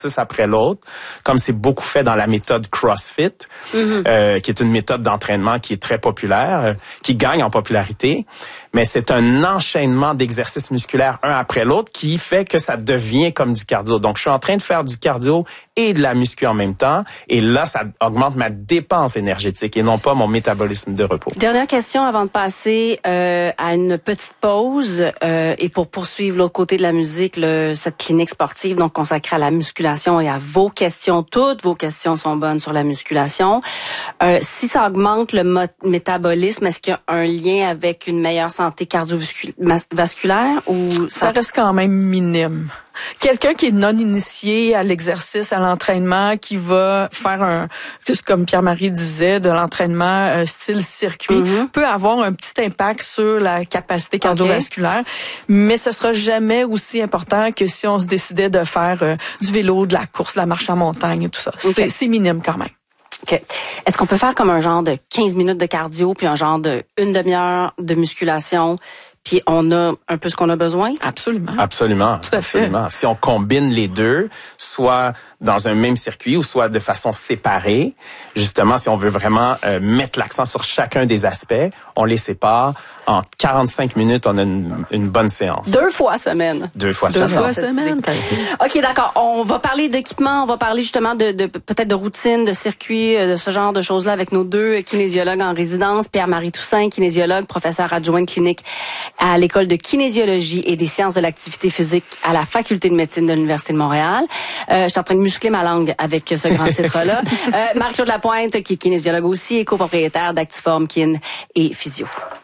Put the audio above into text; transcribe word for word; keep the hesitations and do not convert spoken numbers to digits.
après l'autre, comme c'est beaucoup fait dans la méthode CrossFit, mm-hmm. euh, qui est une méthode d'entraînement qui est très populaire, euh, qui gagne en popularité, mais c'est un enchaînement d'exercices musculaires un après l'autre qui fait que ça devient comme du cardio. Donc, je suis en train de faire du cardio et de la muscu en même temps, et là, ça augmente ma dépense énergétique et non pas mon métabolisme de repos. Dernière question avant de passer euh, à une petite pause euh, et pour poursuivre l'autre côté de la musique, le, cette clinique sportive donc consacrée à la musculation et à vos questions. Toutes vos questions sont bonnes sur la musculation. Euh, si ça augmente le mo- métabolisme, est-ce qu'il y a un lien avec une meilleure santé cardiovasculaire ou ça... ça reste quand même minime? Quelqu'un qui est non initié à l'exercice, à l'entraînement, qui va faire un, comme Pierre-Marie disait, de l'entraînement euh, style circuit, mm-hmm. peut avoir un petit impact sur la capacité cardiovasculaire, okay. mais ce sera jamais aussi important que si on se décidait de faire euh, du vélo, de la course, de la marche en montagne et tout ça. Okay. C'est, c'est minime quand même. Okay. Est-ce qu'on peut faire comme un genre de quinze minutes de cardio, puis un genre de une demi-heure de musculation, puis on a un peu ce qu'on a besoin? Absolument. Absolument. Tout à absolument. fait. Si on combine les deux, soit dans un même circuit ou soit de façon séparée, justement, si on veut vraiment euh, mettre l'accent sur chacun des aspects, on les sépare. En quarante-cinq minutes, on a une, une bonne séance. Deux fois semaine. Deux fois Deux semaine. fois semaine. OK, d'accord. On va parler d'équipement, on va parler justement de, de peut-être de routine, de circuit, de ce genre de choses-là avec nos deux kinésiologues en résidence. Pierre-Marie Toussaint, kinésiologue, professeur adjoint de clinique à l'École de kinésiologie et des sciences de l'activité physique à la Faculté de médecine de l'Université de Montréal. Euh, je suis en train de muscler ma langue avec ce grand titre-là. Euh, Marie-Claude Lapointe, qui est kinésiologue aussi et copropriétaire d'Actiform Kin et Physio.